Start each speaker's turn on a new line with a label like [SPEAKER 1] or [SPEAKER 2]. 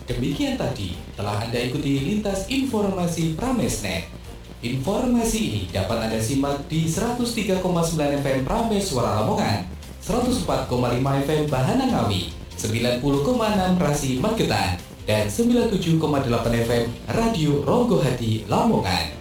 [SPEAKER 1] Demikian tadi telah Anda ikuti lintas informasi Pramesnet. Informasi ini dapat Anda simak di 103,9 FM Prames Suara Lamongan, 104,5 FM Bahana Ngawi, 90,6 Rasi Magetan, dan 97,8 FM Radio Ronggo Hati Lamongan.